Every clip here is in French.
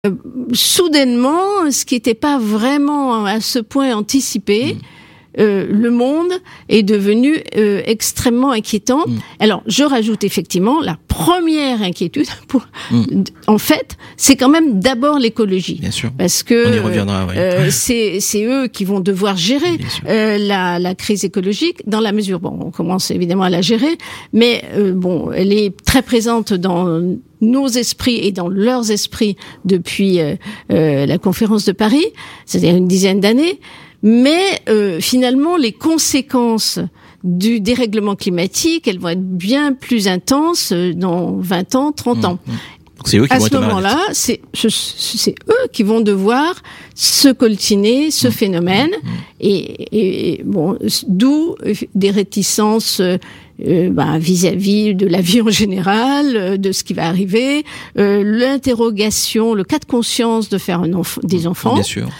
soudainement, ce qui n'était pas vraiment à ce point anticipé, le monde est devenu extrêmement inquiétant. Alors, je rajoute effectivement la première inquiétude. En fait, c'est quand même d'abord l'écologie. Bien sûr. Parce que on y reviendra. Oui. c'est eux qui vont devoir gérer la crise écologique dans la mesure. Bon, on commence évidemment à la gérer, mais elle est très présente dans nos esprits et dans leurs esprits depuis la conférence de Paris, c'est-à-dire une dizaine d'années. Mais finalement, les conséquences du dérèglement climatique, elles vont être bien plus intenses dans 20 ans, 30 ans. C'est eux qui vont être à ce moment-là, c'est eux qui vont devoir se coltiner ce phénomène. Et d'où des réticences vis-à-vis de la vie en général, de ce qui va arriver, l'interrogation, le cas de conscience de faire des enfants. Bien sûr.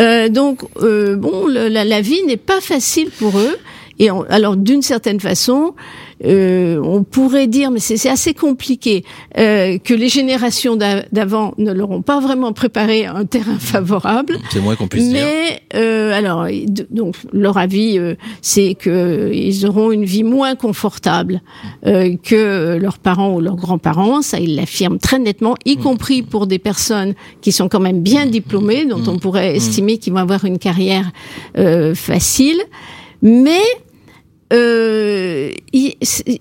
La vie n'est pas facile pour eux. Et alors, d'une certaine façon, on pourrait dire, mais c'est assez compliqué, que les générations d'avant ne leur ont pas vraiment préparé un terrain favorable. C'est moins qu'on puisse dire. Mais donc leur avis, c'est que ils auront une vie moins confortable que leurs parents ou leurs grands-parents. Ça, ils l'affirment très nettement, y compris pour des personnes qui sont quand même bien diplômées, dont on pourrait estimer qu'ils vont avoir une carrière facile. Mais ils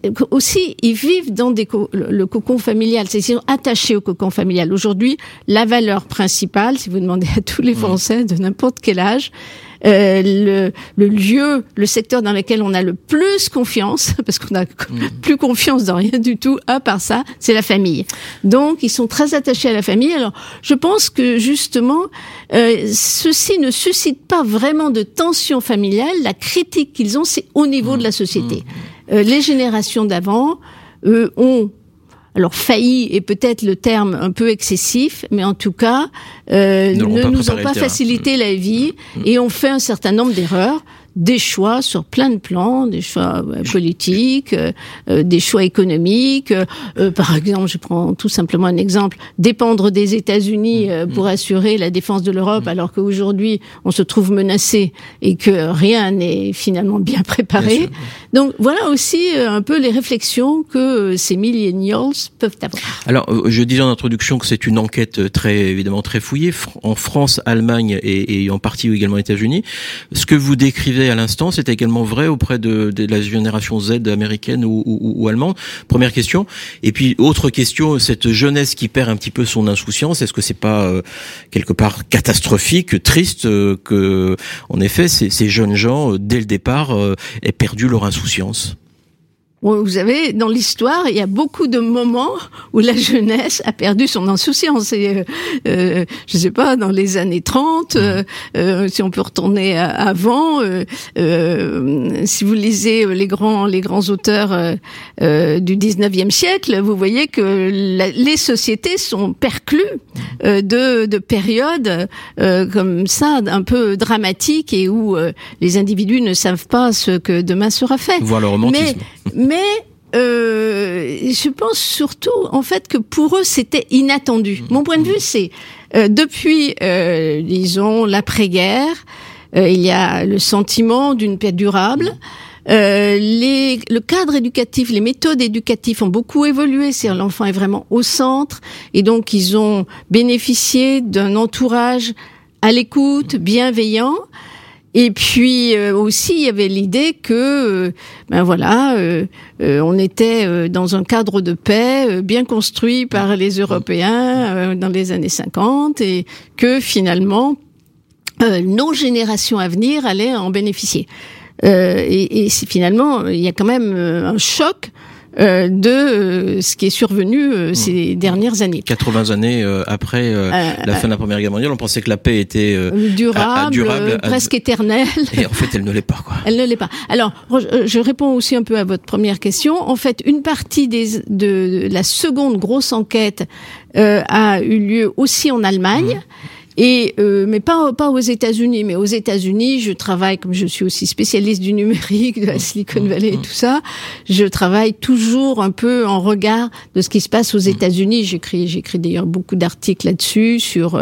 vivent dans le cocon familial, c'est-à-dire attachés au cocon familial. Aujourd'hui, la valeur principale, si vous demandez à tous les Français de n'importe quel âge, le lieu, le secteur dans lequel on a le plus confiance, parce qu'on a plus confiance dans rien du tout, à part ça, c'est la famille. Donc, ils sont très attachés à la famille. Alors, je pense que justement, ceci ne suscite pas vraiment de tension familiale. La critique qu'ils ont, c'est au niveau de la société. Les générations d'avant ont failli est peut-être le terme un peu excessif, mais en tout cas, ne nous ont pas facilité la vie et ont fait un certain nombre d'erreurs, des choix sur plein de plans, des choix politiques, des choix économiques. Par exemple, je prends tout simplement un exemple, dépendre des États-Unis pour assurer la défense de l'Europe, alors qu'aujourd'hui, on se trouve menacé et que rien n'est finalement bien préparé. Bien sûr. Donc, voilà aussi un peu les réflexions que ces millennials peuvent avoir. Alors, je disais en introduction que c'est une enquête évidemment très fouillée, en France, Allemagne et en partie également aux États-Unis. Ce que vous décrivez à l'instant, c'est également vrai auprès de la génération Z américaine ou allemande. Première question. Et puis, autre question, cette jeunesse qui perd un petit peu son insouciance, est-ce que c'est pas quelque part catastrophique, triste, que, en effet, ces jeunes gens, dès le départ, aient perdu leur insouciance? Vous savez, dans l'histoire, il y a beaucoup de moments où la jeunesse a perdu son insouciance. Et, je sais pas, dans les années 30, si on peut retourner avant, si vous lisez les grands auteurs du 19e siècle, vous voyez que les sociétés sont perclues de périodes comme ça, un peu dramatiques, et où les individus ne savent pas ce que demain sera fait. Voir le romantisme. Mais je pense surtout, en fait, que pour eux, c'était inattendu. Mon point de vue, c'est depuis, disons, l'après-guerre, il y a le sentiment d'une paix durable. Le cadre éducatif, les méthodes éducatives ont beaucoup évolué. C'est-à-dire, l'enfant est vraiment au centre, et donc ils ont bénéficié d'un entourage à l'écoute, bienveillant. Et puis aussi, il y avait l'idée que, on était dans un cadre de paix bien construit par les Européens dans les années 50, et que finalement, nos générations à venir allaient en bénéficier. Et finalement, il y a quand même un choc de ce qui est survenu ces dernières années. 80 années après la fin de la Première Guerre mondiale, on pensait que la paix était durable, presque éternelle. Et en fait, elle ne l'est pas, quoi. Elle ne l'est pas. Alors, je réponds aussi un peu à votre première question. En fait, une partie de la seconde grosse enquête a eu lieu aussi en Allemagne. mais pas aux États-Unis. Mais aux États-Unis, je travaille, comme je suis aussi spécialiste du numérique, de la Silicon Valley et tout ça, je travaille toujours un peu en regard de ce qui se passe aux États-Unis. J'écris d'ailleurs beaucoup d'articles là-dessus, sur